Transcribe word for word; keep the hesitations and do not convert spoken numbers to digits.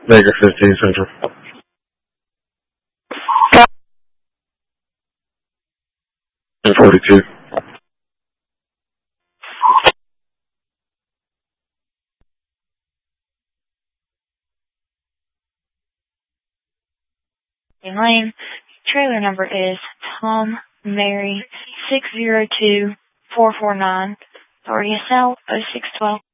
Baker fifteen Central. And forty-two. Lane. Trailer number is Tom Mary six zero two four four nine. Authority S L oh six twelve.